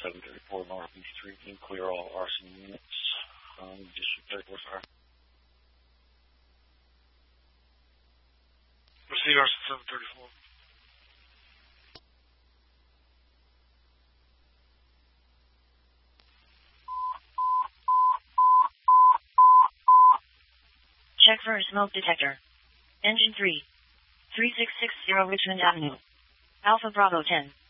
734 Northeast Street. You can clear all arson units. District 34 fire. Proceed arson 734. Check for a smoke detector. Engine 3. 3660 Richmond Avenue. Alpha Bravo 10.